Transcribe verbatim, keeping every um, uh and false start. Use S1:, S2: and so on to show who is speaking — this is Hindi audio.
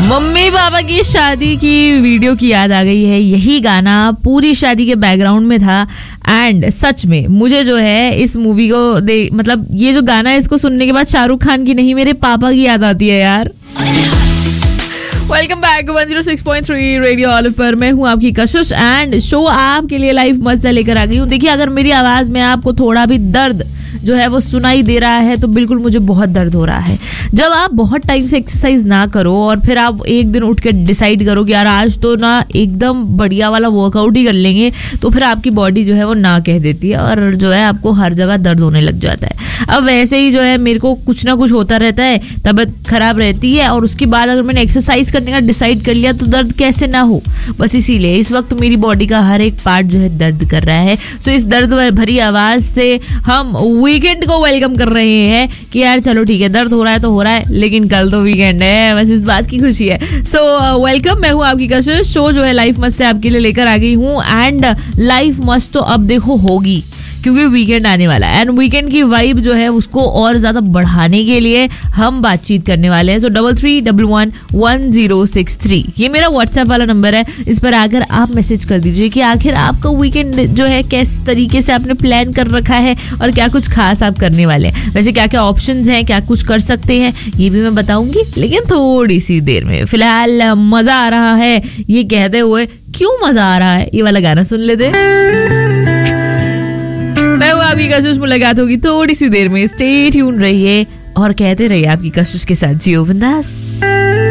S1: मम्मी पापा की शादी की वीडियो की याद आ गई है। यही गाना पूरी शादी के बैकग्राउंड में था एंड सच में मुझे जो है इस मूवी को दे मतलब ये जो गाना है इसको सुनने के बाद शाहरुख खान की नहीं मेरे पापा की याद आती है यार। Welcome back one zero six point three radio olive पर। मैं हूँ आपकी कशिश एंड शो आपके लिए लाइव मस्त लेकर आ गई हूँ। देखिए अगर मेरी आवाज में आपको थोड़ा भी दर्द जो है वो सुनाई दे रहा है तो बिल्कुल मुझे बहुत दर्द हो रहा है। जब आप बहुत टाइम से एक्सरसाइज ना करो और फिर आप एक दिन उठ के डिसाइड करो कि यार आज तो ना एकदम बढ़िया वाला वर्कआउट ही कर लेंगे तो फिर आपकी बॉडी जो है वो ना कह देती है और जो है आपको हर जगह दर्द होने लग जाता है। अब वैसे ही जो है मेरे को कुछ ना कुछ होता रहता है, तबीयत खराब रहती है और उसके बाद अगर मैंने एक्सरसाइज करने का डिसाइड कर लिया तो दर्द कैसे ना हो। बस इसीलिए इस वक्त मेरी बॉडी का हर एक पार्ट जो है दर्द कर रहा है। सो इस दर्द भरी आवाज से हम वीकेंड को वेलकम कर रहे हैं कि यार चलो ठीक है दर्द हो रहा है तो हो रहा है लेकिन कल तो वीकेंड है, बस इस बात की खुशी है। सो वेलकम, मैं हूँ आपकी कशिश। शो जो है लाइफ मस्त है आपके लिए लेकर आ गई हूँ एंड लाइफ मस्त तो अब देखो होगी क्योंकि वीकेंड आने वाला है एंड वीकेंड की वाइब जो है उसको और ज्यादा बढ़ाने के लिए हम बातचीत करने वाले हैं। सो double three double one one zero six three ये मेरा व्हाट्सएप वाला नंबर है। इस पर आकर आप मैसेज कर दीजिए कि आखिर आपका वीकेंड जो है किस तरीके से आपने प्लान कर रखा है और क्या कुछ खास आप करने वाले हैं। वैसे क्या क्या ऑप्शंस हैं, क्या कुछ कर सकते हैं ये भी मैं बताऊंगी लेकिन थोड़ी सी देर में। फिलहाल मजा आ रहा है ये कहते हुए क्यों मजा आ रहा है ये वाला गाना सुन लेते। मैं हूँ आपकी कशिश, मुलाकात होगी थोड़ी सी देर में। स्टे ट्यून रहिए और कहते रहिए आपकी कशिश के साथ जियो बिंदास।